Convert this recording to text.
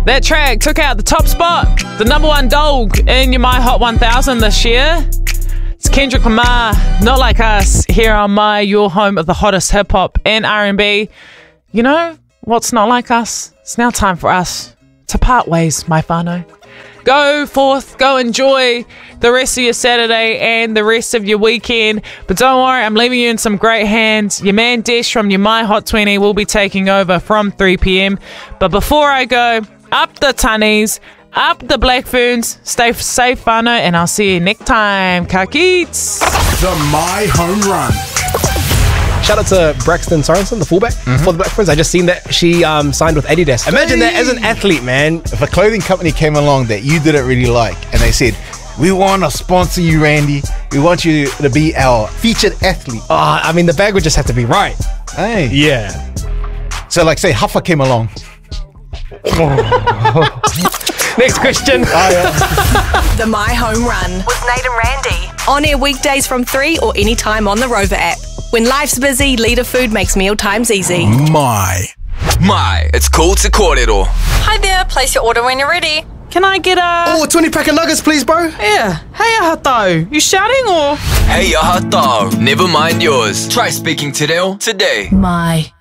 That track took out the top spot, the #1 dog in your My Hot 1000 this year. It's Kendrick Lamar, Not Like Us, here on your home of the hottest hip-hop and R&B. You know what's not like us? It's now time for us to part ways, my whānau. Go forth, go enjoy the rest of your Saturday and the rest of your weekend. But don't worry, I'm leaving you in some great hands. Your man Desh from your My Hot 20 will be taking over from 3 p.m. But before I go, up the tunnies, up the black ferns, stay safe, whānau, and I'll see you next time. Ka kits. The My Home Run. Shout out to Braxton Sorensen, the fullback for the Black Ferns. I just seen that she signed with Adidas. Imagine that as an athlete, man. If a clothing company came along that you didn't really like and they said, we want to sponsor you, Randy. We want you to be our featured athlete. I mean, the bag would just have to be right. Hey. Yeah. So like say Huffa came along. Next question. The My Home Run with Nate and Randy. On air weekdays from 3 or anytime on the Rover app. When life's busy, Leader Food makes meal times easy. It's called to Kōrero. Hi there, place your order when you're ready. Can I get a... 20 pack of nuggets, please, bro. Yeah. Hey, Ahato. You shouting or... Hey, Ahatau, never mind yours. Try speaking to Reo today. My